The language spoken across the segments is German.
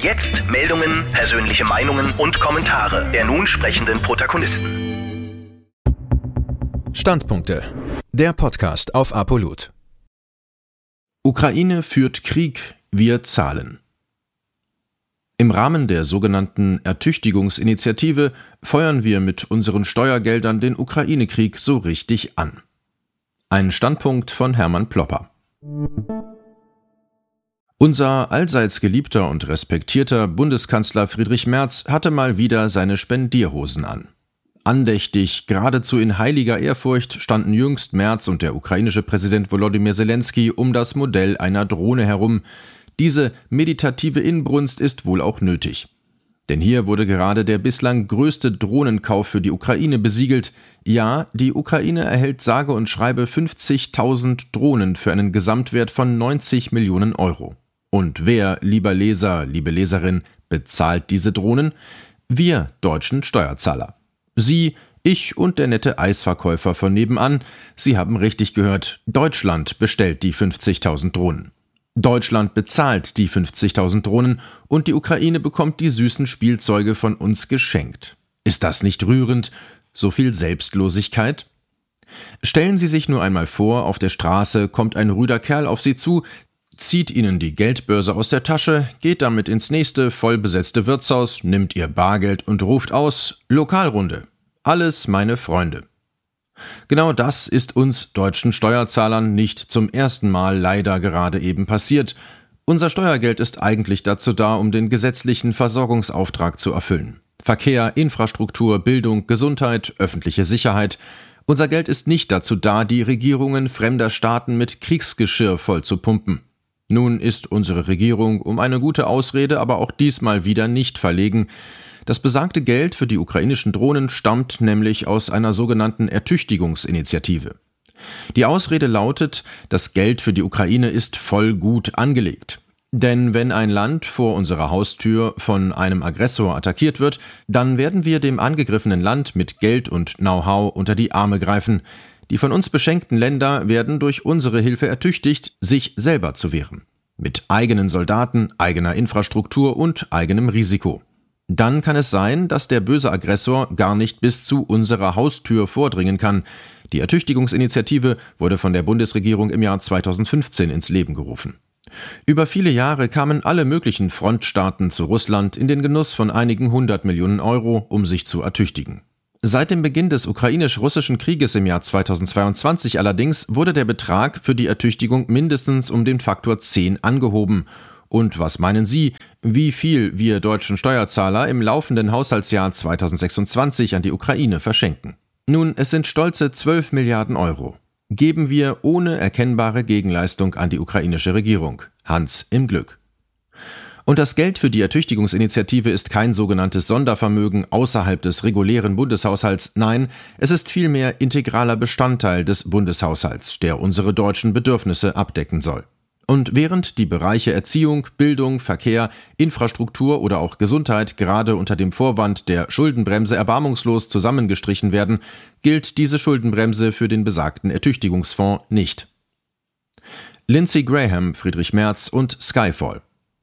Jetzt Meldungen, persönliche Meinungen und Kommentare der nun sprechenden Protagonisten. Standpunkte. Der Podcast auf Apollut. Ukraine führt Krieg, wir zahlen. Im Rahmen der sogenannten Ertüchtigungsinitiative feuern wir mit unseren Steuergeldern den Ukraine-Krieg so richtig an. Ein Standpunkt von Hermann Plopper. Unser allseits geliebter und respektierter Bundeskanzler Friedrich Merz hatte mal wieder seine Spendierhosen an. Andächtig, geradezu in heiliger Ehrfurcht standen jüngst Merz und der ukrainische Präsident Volodymyr Zelensky um das Modell einer Drohne herum. Diese meditative Inbrunst ist wohl auch nötig. Denn hier wurde gerade der bislang größte Drohnenkauf für die Ukraine besiegelt. Ja, die Ukraine erhält sage und schreibe 50.000 Drohnen für einen Gesamtwert von 90 Millionen Euro. Und wer, lieber Leser, liebe Leserin, bezahlt diese Drohnen? Wir deutschen Steuerzahler. Sie, ich und der nette Eisverkäufer von nebenan. Sie haben richtig gehört, Deutschland bestellt die 50.000 Drohnen. Deutschland bezahlt die 50.000 Drohnen und die Ukraine bekommt die süßen Spielzeuge von uns geschenkt. Ist das nicht rührend? So viel Selbstlosigkeit? Stellen Sie sich nur einmal vor, auf der Straße kommt ein rüder Kerl auf Sie zu, zieht Ihnen die Geldbörse aus der Tasche, geht damit ins nächste vollbesetzte Wirtshaus, nimmt Ihr Bargeld und ruft aus: Lokalrunde. Alles meine Freunde. Genau das ist uns deutschen Steuerzahlern nicht zum ersten Mal leider gerade eben passiert. Unser Steuergeld ist eigentlich dazu da, um den gesetzlichen Versorgungsauftrag zu erfüllen. Verkehr, Infrastruktur, Bildung, Gesundheit, öffentliche Sicherheit. Unser Geld ist nicht dazu da, die Regierungen fremder Staaten mit Kriegsgeschirr vollzupumpen. Nun ist unsere Regierung um eine gute Ausrede aber auch diesmal wieder nicht verlegen. Das besagte Geld für die ukrainischen Drohnen stammt nämlich aus einer sogenannten Ertüchtigungsinitiative. Die Ausrede lautet, das Geld für die Ukraine ist voll gut angelegt. Denn wenn ein Land vor unserer Haustür von einem Aggressor attackiert wird, dann werden wir dem angegriffenen Land mit Geld und Know-how unter die Arme greifen. Die von uns beschenkten Länder werden durch unsere Hilfe ertüchtigt, sich selber zu wehren. Mit eigenen Soldaten, eigener Infrastruktur und eigenem Risiko. Dann kann es sein, dass der böse Aggressor gar nicht bis zu unserer Haustür vordringen kann. Die Ertüchtigungsinitiative wurde von der Bundesregierung im Jahr 2015 ins Leben gerufen. Über viele Jahre kamen alle möglichen Frontstaaten zu Russland in den Genuss von einigen 100 Millionen Euro, um sich zu ertüchtigen. Seit dem Beginn des ukrainisch-russischen Krieges im Jahr 2022 allerdings wurde der Betrag für die Ertüchtigung mindestens um den Faktor 10 angehoben. Und was meinen Sie, wie viel wir deutschen Steuerzahler im laufenden Haushaltsjahr 2026 an die Ukraine verschenken? Nun, es sind stolze 12 Milliarden Euro. Geben wir ohne erkennbare Gegenleistung an die ukrainische Regierung. Hans im Glück. Und das Geld für die Ertüchtigungsinitiative ist kein sogenanntes Sondervermögen außerhalb des regulären Bundeshaushalts. Nein, es ist vielmehr integraler Bestandteil des Bundeshaushalts, der unsere deutschen Bedürfnisse abdecken soll. Und während die Bereiche Erziehung, Bildung, Verkehr, Infrastruktur oder auch Gesundheit gerade unter dem Vorwand der Schuldenbremse erbarmungslos zusammengestrichen werden, gilt diese Schuldenbremse für den besagten Ertüchtigungsfonds nicht. Lindsey Graham, Friedrich Merz und Skyfall.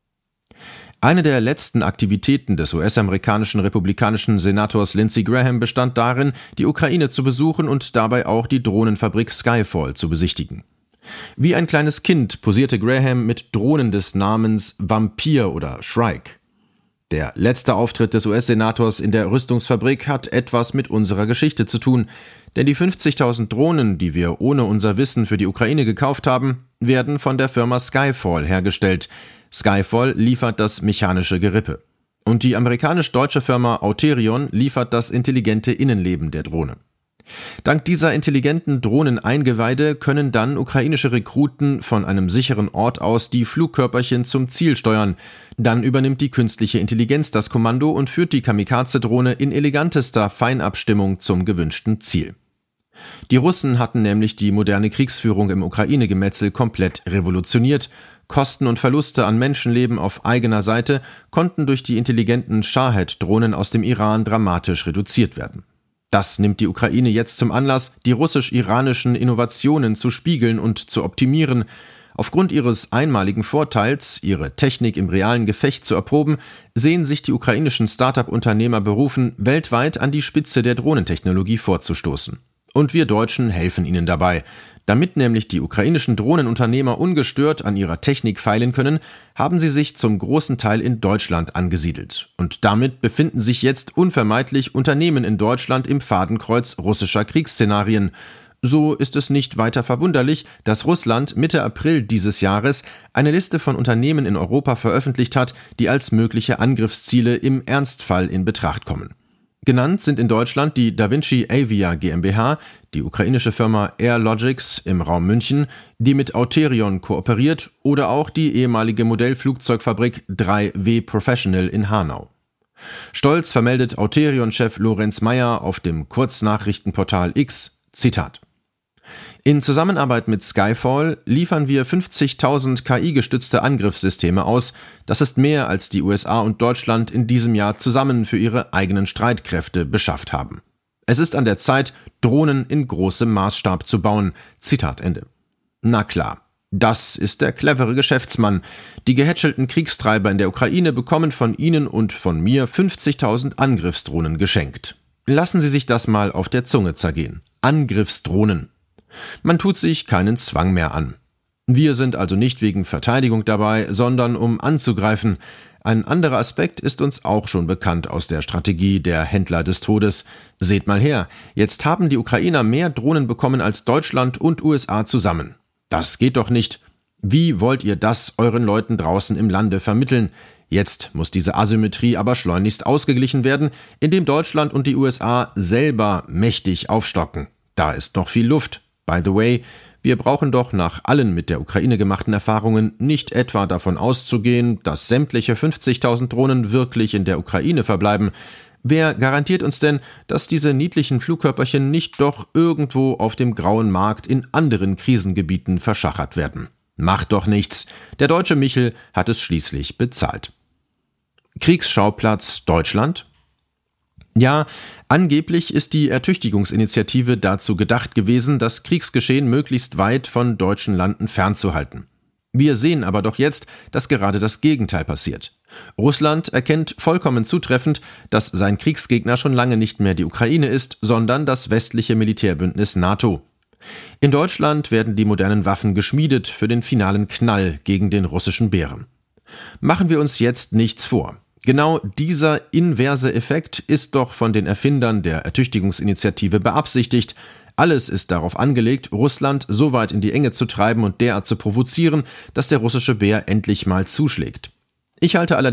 Eine der letzten Aktivitäten des US-amerikanischen republikanischen Senators Lindsey Graham bestand darin, die Ukraine zu besuchen und dabei auch die Drohnenfabrik Skyfall zu besichtigen. Wie ein kleines Kind posierte Graham mit Drohnen des Namens Vampir oder Shrike. Der letzte Auftritt des US-Senators in der Rüstungsfabrik hat etwas mit unserer Geschichte zu tun, denn die 50.000 Drohnen, die wir ohne unser Wissen für die Ukraine gekauft haben, werden von der Firma Skyfall hergestellt. Skyfall liefert das mechanische Gerippe. Und die amerikanisch-deutsche Firma Auterion liefert das intelligente Innenleben der Drohne. Dank dieser intelligenten Drohneneingeweide können dann ukrainische Rekruten von einem sicheren Ort aus die Flugkörperchen zum Ziel steuern. Dann übernimmt die künstliche Intelligenz das Kommando und führt die Kamikaze-Drohne in elegantester Feinabstimmung zum gewünschten Ziel. Die Russen hatten nämlich die moderne Kriegsführung im Ukraine-Gemetzel komplett revolutioniert. Kosten und Verluste an Menschenleben auf eigener Seite konnten durch die intelligenten Shahed-Drohnen aus dem Iran dramatisch reduziert werden. Das nimmt die Ukraine jetzt zum Anlass, die russisch-iranischen Innovationen zu spiegeln und zu optimieren. Aufgrund ihres einmaligen Vorteils, ihre Technik im realen Gefecht zu erproben, sehen sich die ukrainischen Start-up-Unternehmer berufen, weltweit an die Spitze der Drohnentechnologie vorzustoßen. Und wir Deutschen helfen ihnen dabei. Damit nämlich die ukrainischen Drohnenunternehmer ungestört an ihrer Technik feilen können, haben sie sich zum großen Teil in Deutschland angesiedelt. Und damit befinden sich jetzt unvermeidlich Unternehmen in Deutschland im Fadenkreuz russischer Kriegsszenarien. So ist es nicht weiter verwunderlich, dass Russland Mitte April dieses Jahres eine Liste von Unternehmen in Europa veröffentlicht hat, die als mögliche Angriffsziele im Ernstfall in Betracht kommen. Genannt sind in Deutschland die Davinci Avia GmbH, die ukrainische Firma Airlogics im Raum München, die mit Auterion kooperiert, oder auch die ehemalige Modellflugzeugfabrik 3W Professional in Hanau. Stolz vermeldet Auterion-Chef Lorenz Meyer auf dem Kurznachrichtenportal X, Zitat: In Zusammenarbeit mit Skyfall liefern wir 50.000 KI-gestützte Angriffssysteme aus. Das ist mehr, als die USA und Deutschland in diesem Jahr zusammen für ihre eigenen Streitkräfte beschafft haben. Es ist an der Zeit, Drohnen in großem Maßstab zu bauen. Zitat Ende. Na klar, das ist der clevere Geschäftsmann. Die gehätschelten Kriegstreiber in der Ukraine bekommen von Ihnen und von mir 50.000 Angriffsdrohnen geschenkt. Lassen Sie sich das mal auf der Zunge zergehen. Angriffsdrohnen. Man tut sich keinen Zwang mehr an. Wir sind also nicht wegen Verteidigung dabei, sondern um anzugreifen. Ein anderer Aspekt ist uns auch schon bekannt aus der Strategie der Händler des Todes. Seht mal her, jetzt haben die Ukrainer mehr Drohnen bekommen als Deutschland und USA zusammen. Das geht doch nicht. Wie wollt ihr das euren Leuten draußen im Lande vermitteln? Jetzt muss diese Asymmetrie aber schleunigst ausgeglichen werden, indem Deutschland und die USA selber mächtig aufstocken. Da ist noch viel Luft. By the way, wir brauchen doch nach allen mit der Ukraine gemachten Erfahrungen nicht etwa davon auszugehen, dass sämtliche 50.000 Drohnen wirklich in der Ukraine verbleiben. Wer garantiert uns denn, dass diese niedlichen Flugkörperchen nicht doch irgendwo auf dem grauen Markt in anderen Krisengebieten verschachert werden? Macht doch nichts. Der deutsche Michel hat es schließlich bezahlt. Kriegsschauplatz Deutschland? Ja, angeblich ist die Ertüchtigungsinitiative dazu gedacht gewesen, das Kriegsgeschehen möglichst weit von deutschen Landen fernzuhalten. Wir sehen aber doch jetzt, dass gerade das Gegenteil passiert. Russland erkennt vollkommen zutreffend, dass sein Kriegsgegner schon lange nicht mehr die Ukraine ist, sondern das westliche Militärbündnis NATO. In Deutschland werden die modernen Waffen geschmiedet für den finalen Knall gegen den russischen Bären. Machen wir uns jetzt nichts vor. Genau dieser inverse Effekt ist doch von den Erfindern der Ertüchtigungsinitiative beabsichtigt. Alles ist darauf angelegt, Russland so weit in die Enge zu treiben und derart zu provozieren, dass der russische Bär endlich mal zuschlägt. Ich halte allerdings